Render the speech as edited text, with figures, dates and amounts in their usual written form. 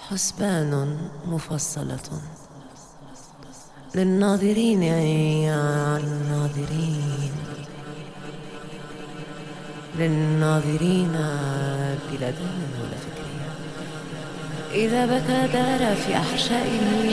حسبان مفصلة للناظرين يا الناظرين، للناظرين بلا دم ولا فكر. إذا بكى دار في أحشائه